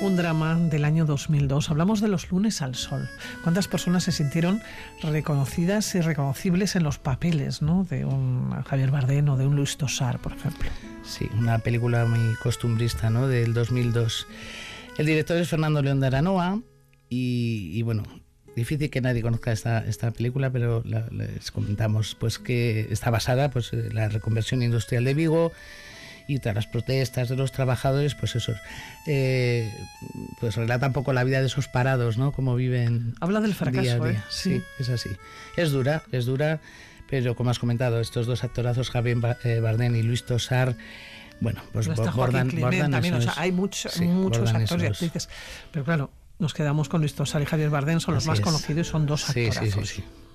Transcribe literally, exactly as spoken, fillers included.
un drama del año dos mil dos. Hablamos de Los lunes al sol. ¿Cuántas personas se sintieron reconocidas y reconocibles en los papeles, ¿no?, de un Javier Bardem o de un Luis Tosar, por ejemplo? Sí, una película muy costumbrista, ¿no?, del dos mil dos. El director es Fernando León de Aranoa y, y bueno, difícil que nadie conozca esta, esta película, pero la, les comentamos pues que está basada pues en la reconversión industrial de Vigo y tras las protestas de los trabajadores, pues eso, eh, pues relata un poco la vida de esos parados, ¿no?, cómo viven. Habla del fracaso, día a día. ¿eh? Sí. Sí, es así. Es dura, es dura, pero como has comentado, estos dos actorazos, Javier Bardem y Luis Tosar, bueno, pues está bordan, bordan también, esos, o sea, hay mucho, sí, muchos actores esos. y actrices, pero claro, nos quedamos con Luis Tosar y Javier Bardem, son los Así más es. conocidos y son dos Sí, actorazos. sí, sí, sí.